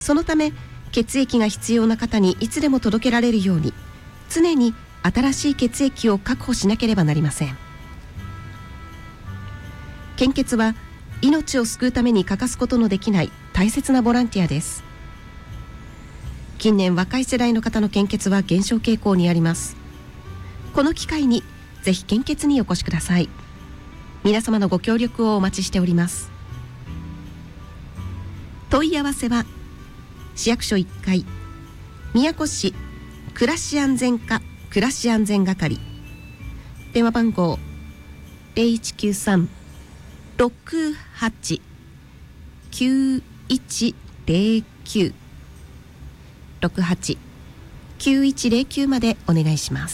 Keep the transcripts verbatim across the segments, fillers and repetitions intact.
そのため血液が必要な方にいつでも届けられるように常に新しい血液を確保しなければなりません。献血は命を救うために欠かすことのできない大切なボランティアです。近年若い世代の方の献血は減少傾向にあります。この機会にぜひ献血にお越しください。皆様のご協力をお待ちしております。問い合わせは市役所いっかい宮古市暮らし安全課暮らし安全係、電話番号 ゼロいちきゅうさん ろくはち きゅういちゼロきゅう ろくはち きゅういちゼロきゅうまでお願いします。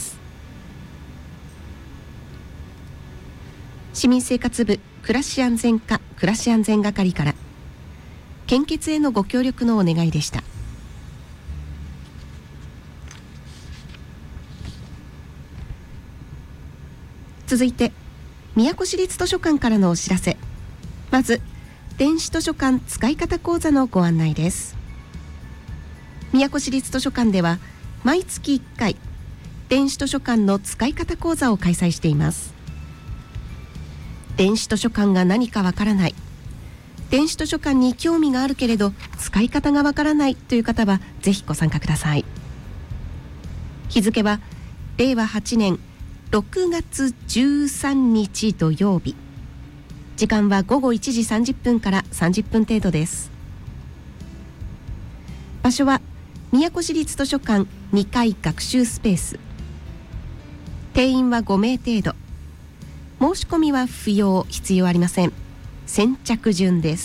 市民生活部暮らし安全課暮らし安全係から献血へのご協力のお願いでした。続いて宮古市立図書館からのお知らせ。まず電子図書館使い方講座のご案内です。宮古市立図書館では毎月いっかい電子図書館の使い方講座を開催しています。電子図書館が何かわからない、電子図書館に興味があるけれど使い方がわからないという方はぜひご参加ください。日付はれいわはちねんろくがつじゅうさんにち土曜日、時間はごごいちじさんじゅっぷんからさんじゅっぷん程度です。場所は宮古市立図書館にかい学習スペース、定員はごめい程度、申し込みは不要、必要ありません。先着順です。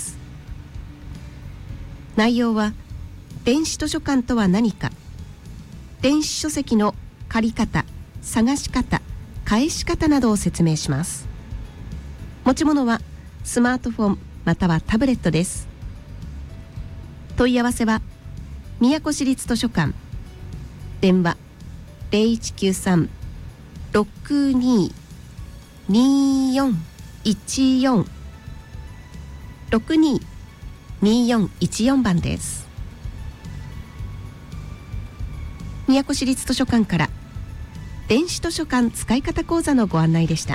内容は電子図書館とは何か、電子書籍の借り方、探し方、返し方などを説明します。持ち物はスマートフォンまたはタブレットです。問い合わせは宮古市立図書館、電話ゼロいちきゅうさん ろくに によんいちよん ろくに によんいちよん番です。宮古市立図書館から電子図書館使い方講座のご案内でした。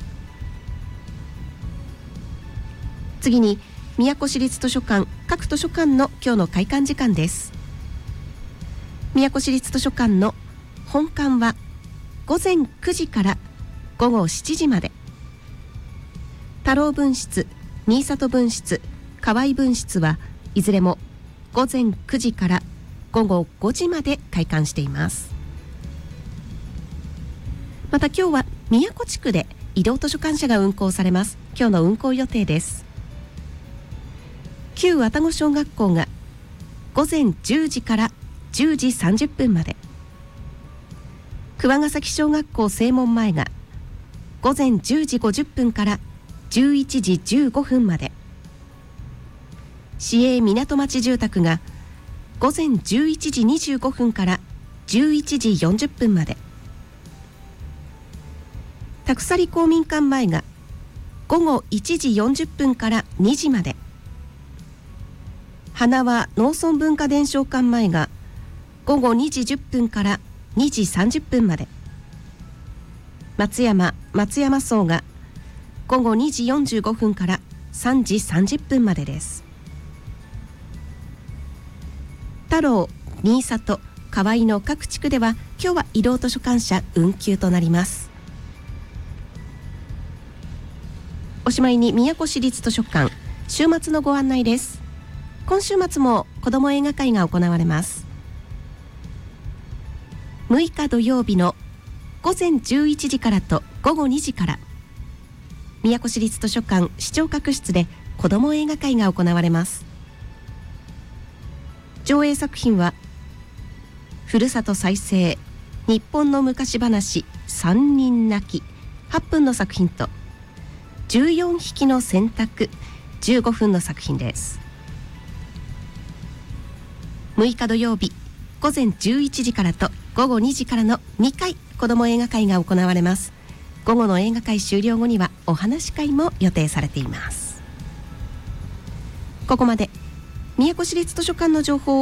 次に宮古市立図書館各図書館の今日の開館時間です。宮古市立図書館の本館はごぜんくじからごごしちじまで、太郎分室、新里分室、河合分室はいずれもごぜんくじからごごごじまで開館しています。また今日は宮古地区で移動図書館車が運行されます。今日の運行予定です。旧愛宕小学校がごぜんじゅうじからじゅうじさんじゅっぷんまで、桑ヶ崎小学校正門前がごぜんじゅうじごじゅっぷんからじゅういちじじゅうごふんまで、市営港町住宅がごぜんじゅういちじにじゅうごふんからじゅういちじよんじゅっぷんまで、田鎖公民館前がごごいちじよんじゅっぷんからにじまで、花輪農村文化伝承館前がごごにじじゅっぷんからにじさんじゅっぷんまで、松山松山荘がごごにじよんじゅうごふんからさんじさんじゅっぷんまでです。太郎、新里、河合の各地区では今日は移動図書館車運休となります。おしまいに宮古市立図書館週末のご案内です。今週末も子ども映画会が行われます。むいか土曜日のごぜんじゅういちじからとごごにじから、宮古市立図書館視聴覚室で子ども映画会が行われます。上映作品はふるさと再生、日本の昔話、三人泣き、はっぷんの作品とじゅうよんひきの選択、じゅうごふんの作品です。むいか土曜日ごぜんじゅういちじからとごごにじからのにかい子ども映画会が行われます。午後の映画会終了後にはお話し会も予定されています。ここまで宮古市立図書館の情報を